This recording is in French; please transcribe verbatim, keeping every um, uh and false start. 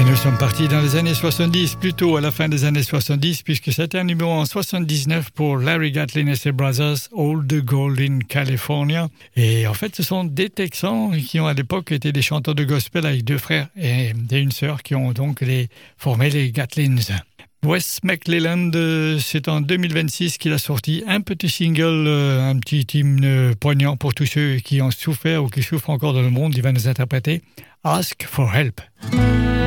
nous sommes partis dans les années soixante-dix, plutôt à la fin des années soixante-dix, puisque c'était un numéro en soixante-dix-neuf pour Larry Gatlin et ses Brothers, All the Gold in California. Et en fait, ce sont des Texans qui ont à l'époque été des chanteurs de gospel avec deux frères et une sœur qui ont donc les, formé les Gatlins. Wes McClelland, c'est en deux mille vingt-six qu'il a sorti un petit single, un petit hymne poignant pour tous ceux qui ont souffert ou qui souffrent encore dans le monde. Il va nous interpréter Ask for Help.